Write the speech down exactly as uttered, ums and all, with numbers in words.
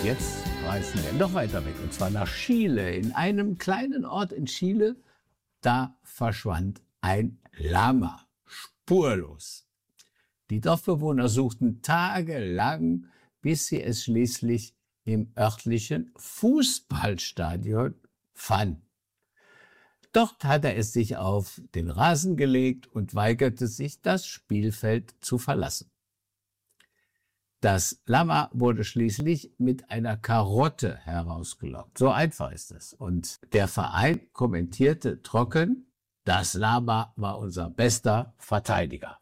Jetzt reisen wir noch weiter weg, und zwar nach Chile. In einem kleinen Ort in Chile, da verschwand ein Lama, spurlos. Die Dorfbewohner suchten tagelang, bis sie es schließlich im örtlichen Fußballstadion fanden. Dort hat er es sich auf den Rasen gelegt und weigerte sich, das Spielfeld zu verlassen. Das Lama wurde schließlich mit einer Karotte herausgelockt. So einfach ist es. Und der Verein kommentierte trocken: Das Lama war unser bester Verteidiger.